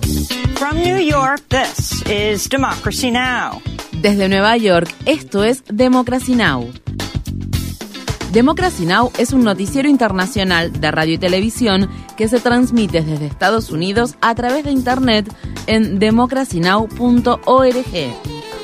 From New York, this is Democracy Now! Desde Nueva York, esto es Democracy Now! Democracy Now! Es un noticiero internacional de radio y televisión que se transmite desde Estados Unidos a través de Internet en democracynow.org.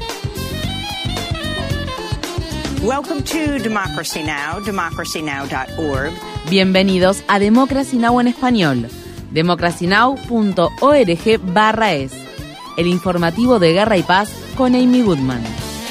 Welcome to Democracy Now!, democracynow.org. Bienvenidos a Democracy Now! En español, democracynow.org/es. El informativo de Guerra y Paz con Amy Goodman.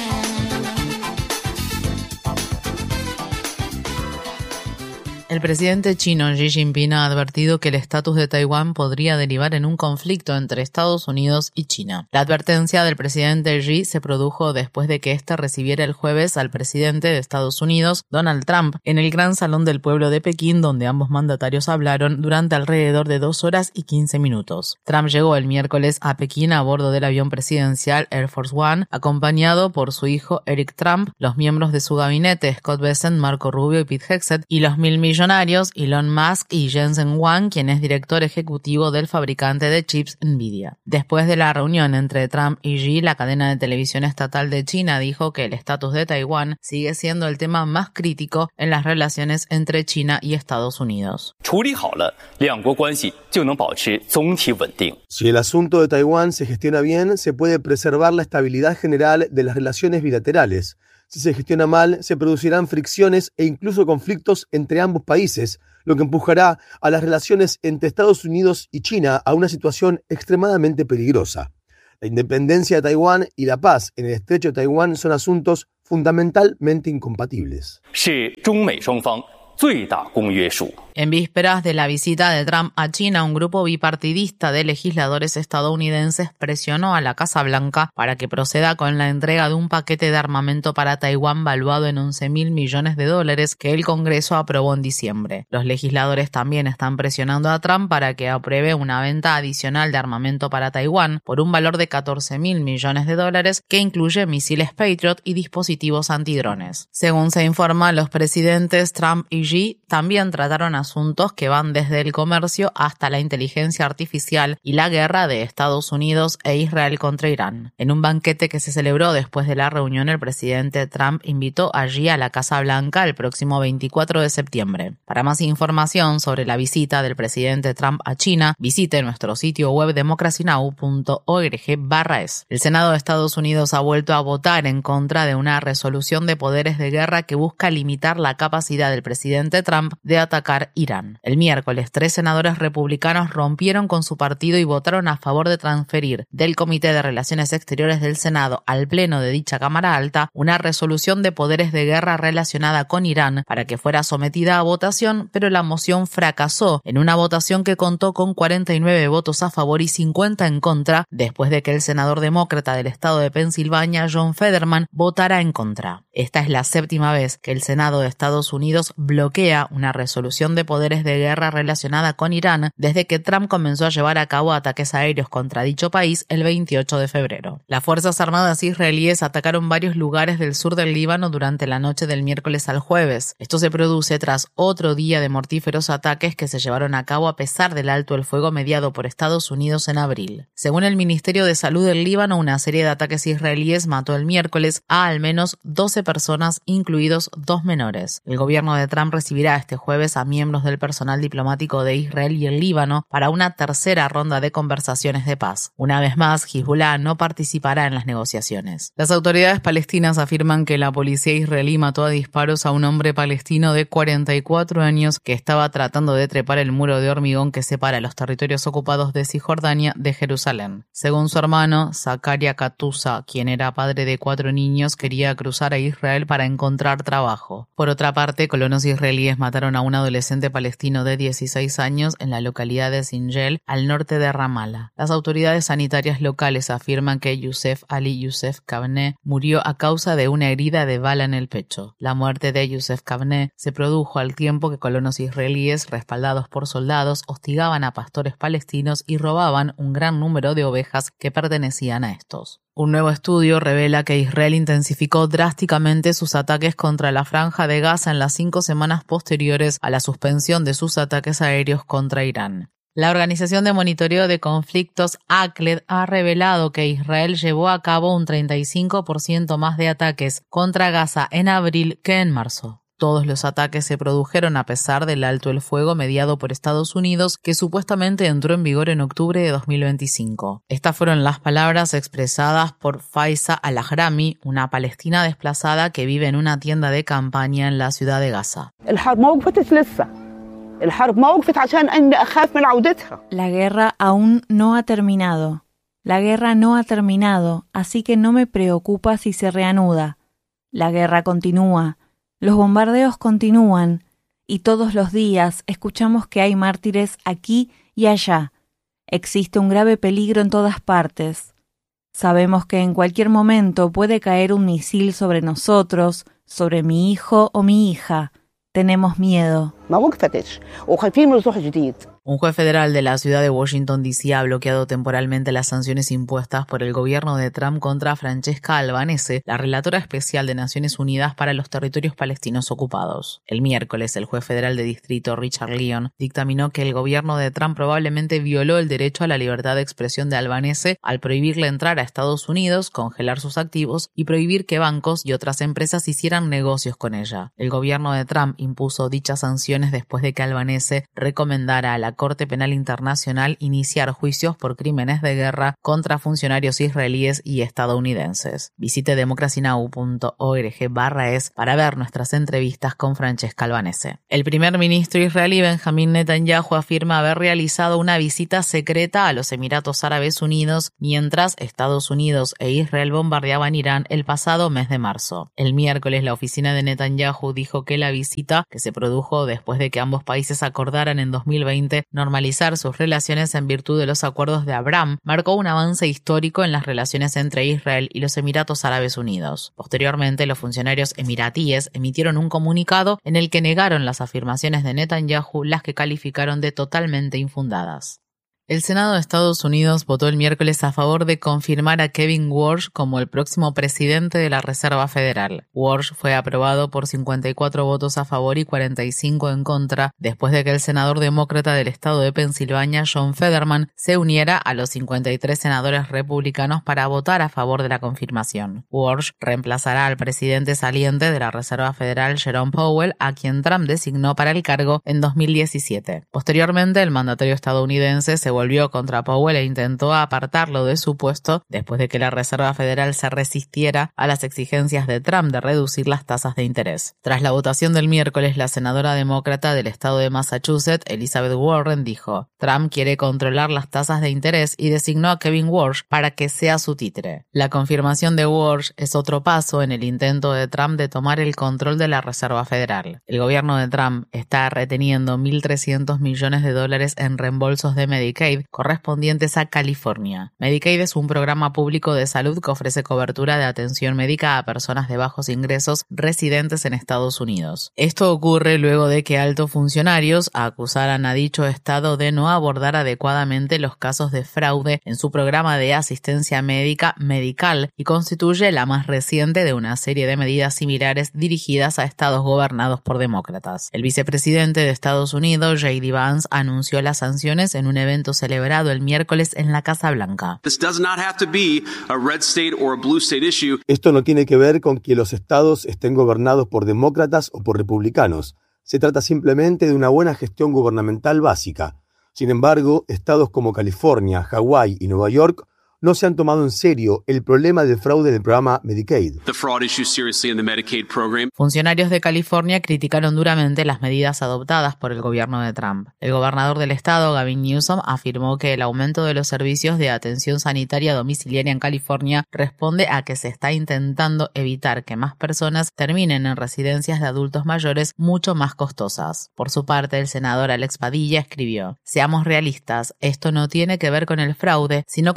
El presidente chino Xi Jinping ha advertido que el estatus de Taiwán podría derivar en un conflicto entre Estados Unidos y China. La advertencia del presidente Xi se produjo después de que éste recibiera el jueves al presidente de Estados Unidos, Donald Trump, en el Gran Salón del Pueblo de Pekín, donde ambos mandatarios hablaron durante alrededor de 2 horas y 15 minutos. Trump llegó el miércoles a Pekín a bordo del avión presidencial Air Force One, acompañado por su hijo Eric Trump, los miembros de su gabinete Scott Bessent, Marco Rubio y Pete Hegseth, y los millonarios Elon Musk y Jensen Huang, quien es director ejecutivo del fabricante de chips Nvidia. Después de la reunión entre Trump y Xi, la cadena de televisión estatal de China dijo que el estatus de Taiwán sigue siendo el tema más crítico en las relaciones entre China y Estados Unidos. Si el asunto de Taiwán se gestiona bien, se puede preservar la estabilidad general de las relaciones bilaterales. Si se gestiona mal, se producirán fricciones e incluso conflictos entre ambos países, lo que empujará a las relaciones entre Estados Unidos y China a una situación extremadamente peligrosa. La independencia de Taiwán y la paz en el estrecho de Taiwán son asuntos fundamentalmente incompatibles. En vísperas de la visita de Trump a China, un grupo bipartidista de legisladores estadounidenses presionó a la Casa Blanca para que proceda con la entrega de un paquete de armamento para Taiwán valuado en $11.000 millones que el Congreso aprobó en diciembre. Los legisladores también están presionando a Trump para que apruebe una venta adicional de armamento para Taiwán por un valor de $14.000 millones que incluye misiles Patriot y dispositivos antidrones. Según se informa, los presidentes Trump y Xi también trataron asuntos que van desde el comercio hasta la inteligencia artificial y la guerra de Estados Unidos e Israel contra Irán. En un banquete que se celebró después de la reunión, el presidente Trump invitó a Xi a la Casa Blanca el próximo 24 de septiembre. Para más información sobre la visita del presidente Trump a China, visite nuestro sitio web democracynow.org/es. El Senado de Estados Unidos ha vuelto a votar en contra de una resolución de poderes de guerra que busca limitar la capacidad del presidente Trump de atacar Irán. El miércoles, 3 senadores republicanos rompieron con su partido y votaron a favor de transferir del Comité de Relaciones Exteriores del Senado al Pleno de dicha Cámara Alta una resolución de poderes de guerra relacionada con Irán para que fuera sometida a votación, pero la moción fracasó en una votación que contó con 49 votos a favor y 50 en contra, después de que el senador demócrata del estado de Pensilvania, John Fetterman, votara en contra. Esta es la 7ª vez que el Senado de Estados Unidos bloquea una resolución de poderes de guerra relacionada con Irán desde que Trump comenzó a llevar a cabo ataques aéreos contra dicho país el 28 de febrero. Las Fuerzas Armadas israelíes atacaron varios lugares del sur del Líbano durante la noche del miércoles al jueves. Esto se produce tras otro día de mortíferos ataques que se llevaron a cabo a pesar del alto el fuego mediado por Estados Unidos en abril. Según el Ministerio de Salud del Líbano, una serie de ataques israelíes mató el miércoles a al menos 12 personas, incluidos 2 menores. El gobierno de Trump recibirá este jueves a miembros del personal diplomático de Israel y el Líbano para una tercera ronda de conversaciones de paz. Una vez más, Hezbollah no participará en las negociaciones. Las autoridades palestinas afirman que la policía israelí mató a disparos a un hombre palestino de 44 años que estaba tratando de trepar el muro de hormigón que separa los territorios ocupados de Cisjordania de Jerusalén. Según su hermano, Zakaria Katusa, quien era padre de 4 niños, quería cruzar a Israel para encontrar trabajo. Por otra parte, colonos israelíes mataron a un adolescente palestino de 16 años en la localidad de Sinjel, al norte de Ramallah. Las autoridades sanitarias locales afirman que Youssef Ali Youssef Kabneh murió a causa de una herida de bala en el pecho. La muerte de Youssef Kabneh se produjo al tiempo que colonos israelíes, respaldados por soldados, hostigaban a pastores palestinos y robaban un gran número de ovejas que pertenecían a estos. Un nuevo estudio revela que Israel intensificó drásticamente sus ataques contra la Franja de Gaza en las 5 semanas posteriores a la suspensión de sus ataques aéreos contra Irán. La Organización de Monitoreo de Conflictos ACLED ha revelado que Israel llevó a cabo un 35% más de ataques contra Gaza en abril que en marzo. Todos los ataques se produjeron a pesar del alto el fuego mediado por Estados Unidos, que supuestamente entró en vigor en octubre de 2025. Estas fueron las palabras expresadas por Faiza Al-Ahrami, una palestina desplazada que vive en una tienda de campaña en la ciudad de Gaza. La guerra aún no ha terminado. La guerra no ha terminado, así que no me preocupa si se reanuda. La guerra continúa. Los bombardeos continúan y todos los días escuchamos que hay mártires aquí y allá. Existe un grave peligro en todas partes. Sabemos que en cualquier momento puede caer un misil sobre nosotros, sobre mi hijo o mi hija. Tenemos miedo. Un juez federal de la ciudad de Washington, D.C. ha bloqueado temporalmente las sanciones impuestas por el gobierno de Trump contra Francesca Albanese, la relatora especial de Naciones Unidas para los territorios palestinos ocupados. El miércoles, el juez federal de distrito Richard Leon dictaminó que el gobierno de Trump probablemente violó el derecho a la libertad de expresión de Albanese al prohibirle entrar a Estados Unidos, congelar sus activos y prohibir que bancos y otras empresas hicieran negocios con ella. El gobierno de Trump impuso dichas sanciones después de que Albanese recomendara a la Corte Penal Internacional iniciar juicios por crímenes de guerra contra funcionarios israelíes y estadounidenses. Visite democracynow.org/es para ver nuestras entrevistas con Francesca Albanese. El primer ministro israelí Benjamin Netanyahu afirma haber realizado una visita secreta a los Emiratos Árabes Unidos mientras Estados Unidos e Israel bombardeaban Irán el pasado mes de marzo. El miércoles, la oficina de Netanyahu dijo que la visita, que se produjo después de que ambos países acordaran en 2020 normalizar sus relaciones en virtud de los acuerdos de Abraham, marcó un avance histórico en las relaciones entre Israel y los Emiratos Árabes Unidos. Posteriormente, los funcionarios emiratíes emitieron un comunicado en el que negaron las afirmaciones de Netanyahu, las que calificaron de totalmente infundadas. El Senado de Estados Unidos votó el miércoles a favor de confirmar a Kevin Warsh como el próximo presidente de la Reserva Federal. Warsh fue aprobado por 54 votos a favor y 45 en contra, después de que el senador demócrata del estado de Pensilvania, John Fetterman, se uniera a los 53 senadores republicanos para votar a favor de la confirmación. Warsh reemplazará al presidente saliente de la Reserva Federal, Jerome Powell, a quien Trump designó para el cargo en 2017. Posteriormente, el mandatario estadounidense se volvió contra Powell e intentó apartarlo de su puesto después de que la Reserva Federal se resistiera a las exigencias de Trump de reducir las tasas de interés. Tras la votación del miércoles, la senadora demócrata del estado de Massachusetts, Elizabeth Warren, dijo: Trump quiere controlar las tasas de interés y designó a Kevin Warsh para que sea su títere. La confirmación de Warsh es otro paso en el intento de Trump de tomar el control de la Reserva Federal. El gobierno de Trump está reteniendo $1.300 millones en reembolsos de Medicaid correspondientes a California. Medicaid es un programa público de salud que ofrece cobertura de atención médica a personas de bajos ingresos residentes en Estados Unidos. Esto ocurre luego de que altos funcionarios acusaran a dicho estado de no abordar adecuadamente los casos de fraude en su programa de asistencia médica Medical y constituye la más reciente de una serie de medidas similares dirigidas a estados gobernados por demócratas. El vicepresidente de Estados Unidos, J.D. Vance, anunció las sanciones en un evento celebrado el miércoles en la Casa Blanca. Esto no tiene que ver con que los estados estén gobernados por demócratas o por republicanos. Se trata simplemente de una buena gestión gubernamental básica. Sin embargo, estados como California, Hawái y Nueva York no se han tomado en serio el problema del fraude en el programa Medicaid. Funcionarios de California criticaron duramente las medidas adoptadas por el gobierno de Trump. El gobernador del estado, Gavin Newsom, afirmó que el aumento de los servicios de atención sanitaria domiciliaria en California responde a que se está intentando evitar que más personas terminen en residencias de adultos mayores mucho más costosas. Por su parte, el senador Alex Padilla escribió: «Seamos realistas, esto no tiene que ver con el fraude, sino con castigar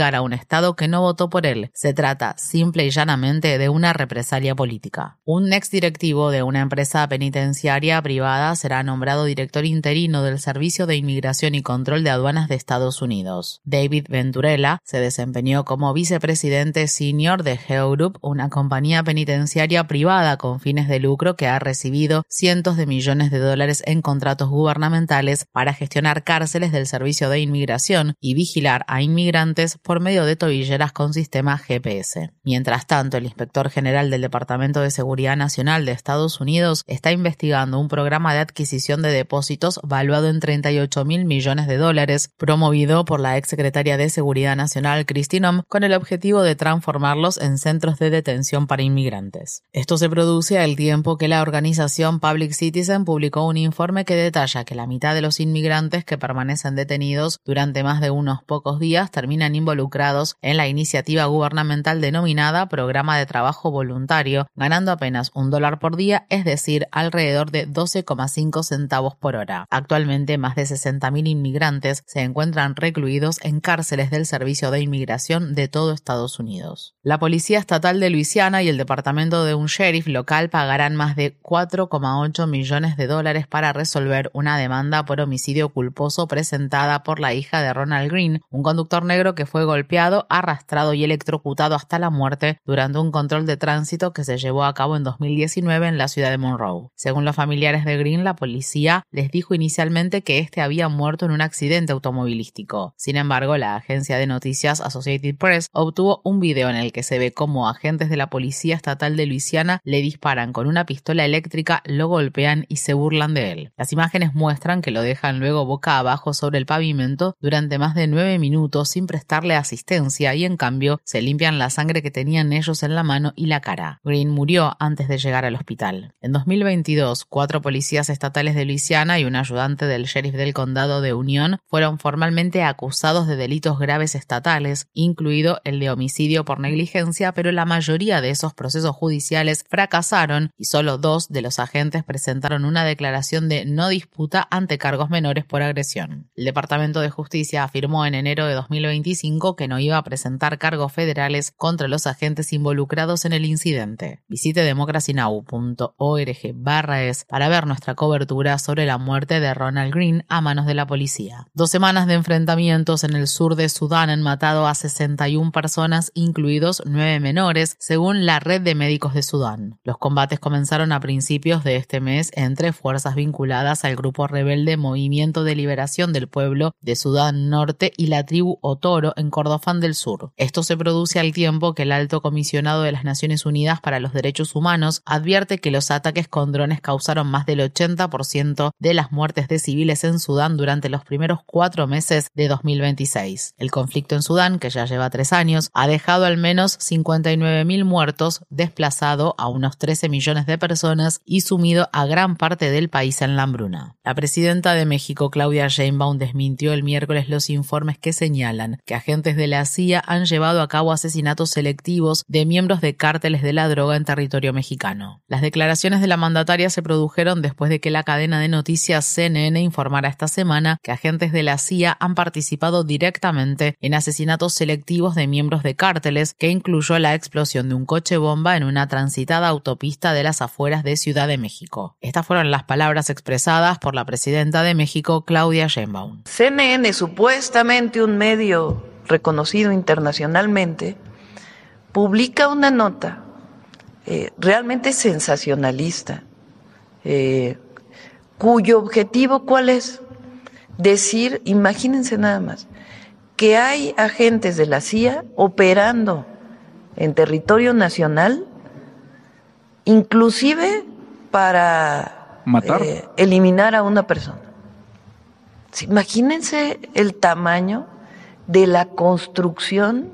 castigar a un Estado que no votó por él. Se trata simple y llanamente de una represalia política. Un exdirectivo de una empresa penitenciaria privada será nombrado director interino del Servicio de Inmigración y Control de Aduanas de Estados Unidos. David Venturella se desempeñó como vicepresidente senior de Geo Group, una compañía penitenciaria privada con fines de lucro que ha recibido cientos de millones de dólares en contratos gubernamentales para gestionar cárceles del Servicio de Inmigración y vigilar a inmigrantes por medio de tobilleras con sistema GPS. Mientras tanto, el inspector general del Departamento de Seguridad Nacional de Estados Unidos está investigando un programa de adquisición de depósitos valuado en $38.000 millones, promovido por la exsecretaria de Seguridad Nacional Kristi Noem, con el objetivo de transformarlos en centros de detención para inmigrantes. Esto se produce al tiempo que la organización Public Citizen publicó un informe que detalla que la mitad de los inmigrantes que permanecen detenidos durante más de unos pocos días terminan involucrados en la iniciativa gubernamental denominada Programa de Trabajo Voluntario, ganando apenas $1 por día, es decir, alrededor de 12,5 centavos por hora. Actualmente, más de 60.000 inmigrantes se encuentran recluidos en cárceles del Servicio de Inmigración de todo Estados Unidos. La Policía Estatal de Luisiana y el departamento de un sheriff local pagarán más de $4,8 millones para resolver una demanda por homicidio culposo presentada por la hija de Ronald Greene, un conductor negro que fue golpeado, arrastrado y electrocutado hasta la muerte durante un control de tránsito que se llevó a cabo en 2019 en la ciudad de Monroe. Según los familiares de Greene, la policía les dijo inicialmente que este había muerto en un accidente automovilístico. Sin embargo, la agencia de noticias Associated Press obtuvo un video en el que se ve cómo agentes de la Policía Estatal de Luisiana le disparan con una pistola eléctrica, lo golpean y se burlan de él. Las imágenes muestran que lo dejan luego boca abajo sobre el pavimento durante más de 9 minutos sin prestarle asistencia y en cambio se limpian la sangre que tenían ellos en la mano y la cara. Greene murió antes de llegar al hospital. En 2022, 4 policías estatales de Luisiana y un ayudante del sheriff del condado de Union fueron formalmente acusados de delitos graves estatales, incluido el de homicidio por negligencia, pero la mayoría de esos procesos judiciales fracasaron y solo 2 de los agentes presentaron una declaración de no disputa ante cargos menores por agresión. El Departamento de Justicia afirmó en enero de 2025 que no iba a presentar cargos federales contra los agentes involucrados en el incidente. Visite democracynow.org/es para ver nuestra cobertura sobre la muerte de Ronald Greene a manos de la policía. 2 semanas de enfrentamientos en el sur de Sudán han matado a 61 personas, incluidos 9 menores, según la Red de Médicos de Sudán. Los combates comenzaron a principios de este mes entre fuerzas vinculadas al grupo rebelde Movimiento de Liberación del Pueblo de Sudán Norte y la tribu Otoro en Kordofán del Sur. Esto se produce al tiempo que el Alto Comisionado de las Naciones Unidas para los Derechos Humanos advierte que los ataques con drones causaron más del 80% de las muertes de civiles en Sudán durante los primeros 4 meses de 2026. El conflicto en Sudán, que ya lleva 3 años, ha dejado al menos 59.000 muertos, desplazado a unos 13 millones de personas y sumido a gran parte del país en la hambruna. La presidenta de México, Claudia Sheinbaum, desmintió el miércoles los informes que señalan que agentes de la CIA han llevado a cabo asesinatos selectivos de miembros de cárteles de la droga en territorio mexicano. Las declaraciones de la mandataria se produjeron después de que la cadena de noticias CNN informara esta semana que agentes de la CIA han participado directamente en asesinatos selectivos de miembros de cárteles, que incluyó la explosión de un coche bomba en una transitada autopista de las afueras de Ciudad de México. Estas fueron las palabras expresadas por la presidenta de México, Claudia Sheinbaum. CNN, supuestamente un medio reconocido internacionalmente, publica una nota realmente sensacionalista, cuyo objetivo, ¿cuál es? Decir, imagínense nada más, que hay agentes de la CIA operando en territorio nacional, inclusive para matar, eliminar a una persona. Imagínense el tamaño de la construcción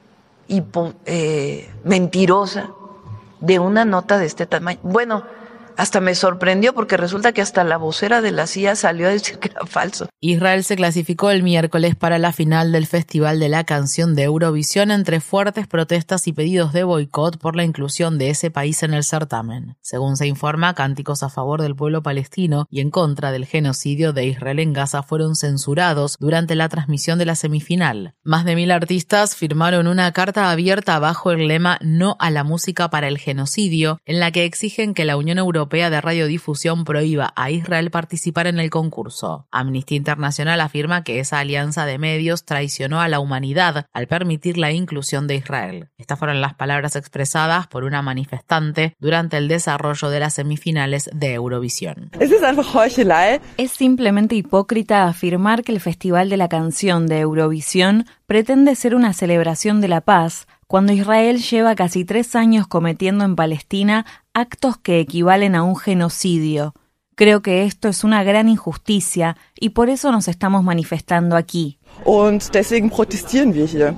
mentirosa de una nota de este tamaño. Bueno, hasta me sorprendió porque resulta que hasta la vocera de la CIA salió a decir que era falso. Israel se clasificó el miércoles para la final del Festival de la Canción de Eurovisión entre fuertes protestas y pedidos de boicot por la inclusión de ese país en el certamen. Según se informa, cánticos a favor del pueblo palestino y en contra del genocidio de Israel en Gaza fueron censurados durante la transmisión de la semifinal. Más de 1000 artistas firmaron una carta abierta bajo el lema "No a la música para el genocidio", en la que exigen que la Unión Europea de Radiodifusión prohíba a Israel participar en el concurso. Amnistía Internacional afirma que esa alianza de medios traicionó a la humanidad al permitir la inclusión de Israel. Estas fueron las palabras expresadas por una manifestante durante el desarrollo de las semifinales de Eurovisión. Es simplemente hipócrita afirmar que el Festival de la Canción de Eurovisión pretende ser una celebración de la paz cuando Israel lleva casi 3 años cometiendo en Palestina actos que equivalen a un genocidio. Creo que esto es una gran injusticia y por eso nos estamos manifestando aquí. Und deswegen protestieren wir hier.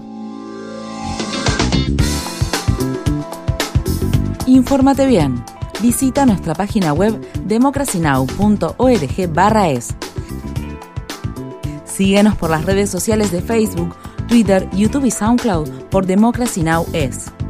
Infórmate bien. Visita nuestra página web democracynow.org/es. Síguenos por las redes sociales de Facebook, Twitter, YouTube y SoundCloud por Democracy Now! Es.